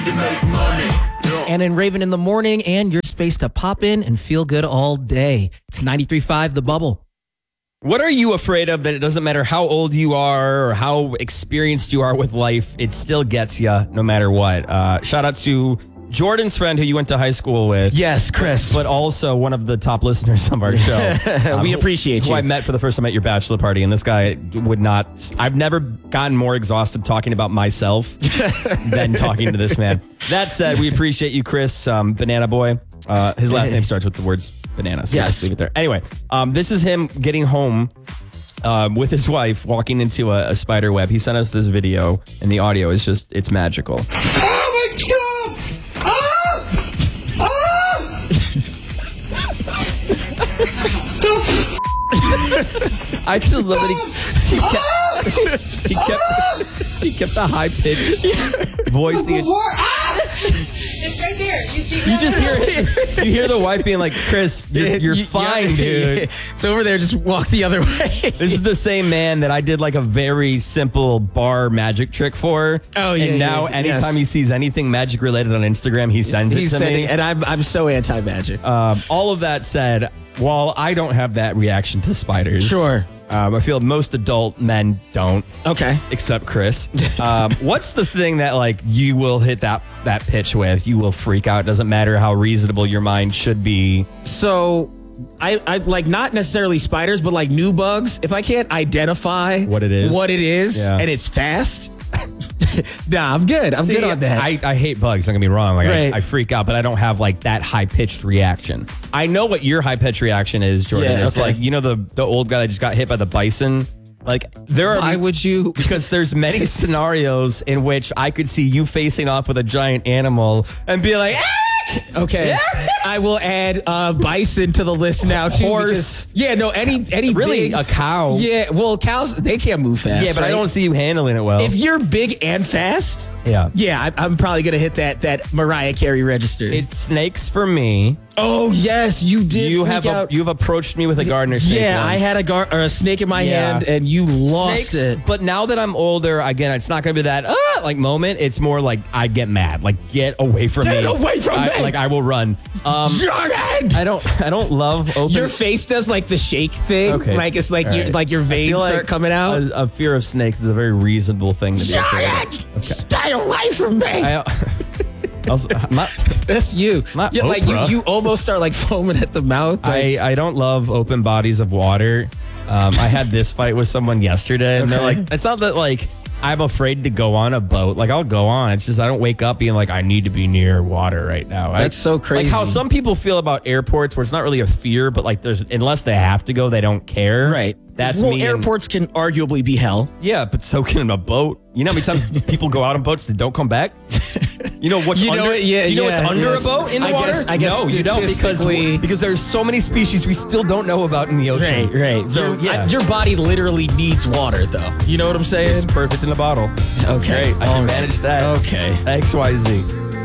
You make money. And in Raven in the morning, and your space to pop in and feel good all day. It's 93.5 The Bubble. What are you afraid of that it doesn't matter how old you are or how experienced you are with life, it still gets you no matter what? Shout out to Jordan's friend who you went to high school with. Yes, Chris. But also one of the top listeners of our show. We appreciate who you. I met for the first time at your bachelor party, and this guy would not... I've never gotten more exhausted talking about myself than talking to this man. That said, we appreciate you, Chris, Banana Boy. His last name starts with the words banana, so yes. just leave it there. Anyway, this is him getting home with his wife, walking into a spider web. He sent us this video, and the audio is just, it's magical. Oh my God! I just love that he kept the high pitched voice. It's right there. You just hear it. You hear the wife being like, "Chris, you're fine, dude." It's over there. Just walk the other way. This is the same man that I did like a very simple bar magic trick for. Oh yeah. And now anytime he sees anything magic related on Instagram, he sends it to me. And I'm so anti-magic. All of that said, while I don't have that reaction to spiders, Sure. I feel most adult men don't. Okay. Except Chris. What's the thing that like you will hit that pitch with? You will freak out. Doesn't matter how reasonable your mind should be. So I like not necessarily spiders, but like new bugs. If I can't identify what it is, yeah. And it's fast. Nah, I'm good. I'm good on that. I hate bugs, don't get me wrong. Like right. I freak out, but I don't have like that high-pitched reaction. I know what your high-pitched reaction is, Jordan. Yeah, it's like, you know, the old guy that just got hit by the bison. Like there are Why would you? Because there's many scenarios in which I could see you facing off with a giant animal and be like, ah! Okay, I will add bison to the list now too. Horse. Any really big, a cow. Yeah, well, cows they can't move fast. Yeah, but right? I don't see you handling it well. If you're big and fast, I'm probably gonna hit that Mariah Carey register. It's snakes for me. Oh yes, you did. You've approached me with a gardener snake. Yeah, once. I had a snake in my hand, and you lost it. But now that I'm older, again, it's not going to be that like moment. It's more like I get mad. Like get away from me. Get away from me. Like I will run. Jordan! I don't love open. Your face does like the shake thing. Okay. Like it's like your veins start coming out. A fear of snakes is a very reasonable thing to be afraid of. Okay. Stay away from me. That's you. Not yeah, like Oprah. you almost start like foaming at the mouth. Like, I don't love open bodies of water. I had this fight with someone yesterday, and they're like, it's not that like I'm afraid to go on a boat. Like I'll go on. It's just I don't wake up being like I need to be near water right now. That's so crazy. Like how some people feel about airports, where it's not really a fear, but like there's unless they have to go, they don't care. Right. That's well, me. Airports can arguably be hell. Yeah, but so can a boat. You know how many times people go out on boats and don't come back? You know what's under? Do you know what's under a boat in the water? I guess no, you don't because there's so many species we still don't know about in the ocean. Right. So your body literally needs water, though. You know what I'm saying? It's perfect in a bottle. Okay, great. I can manage that. Okay. XYZ.